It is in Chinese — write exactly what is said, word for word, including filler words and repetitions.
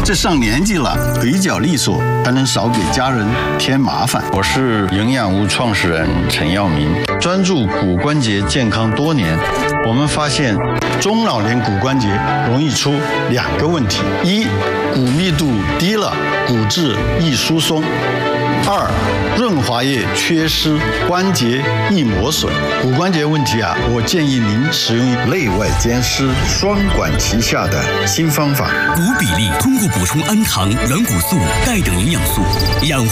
这上年纪了，腿脚利索，才能少给家人添麻烦。 我是营养屋创始人陈耀明，专注骨关节健康多年。我们发现， 中老年骨关节容易出两个问题：一，骨密度低了，骨质易疏松；二，润滑液缺失，关节易磨损。骨关节问题啊，我建议您使用内外兼施、双管齐下的新方法。 骨比例通过补充氨糖、软骨素、钙等营养素养。